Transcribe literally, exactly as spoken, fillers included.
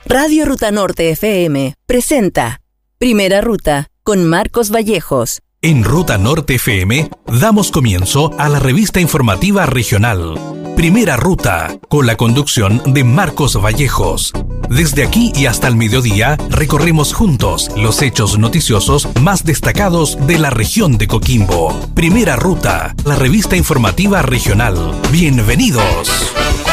Radio Ruta Norte F M presenta Primera Ruta con Marcos Vallejos. En Ruta Norte F M damos comienzo a la revista informativa regional Primera Ruta, con la conducción de Marcos Vallejos. Desde aquí y hasta el mediodía recorremos juntos los hechos noticiosos más destacados de la región de Coquimbo. Primera Ruta, la revista informativa regional. ¡Bienvenidos!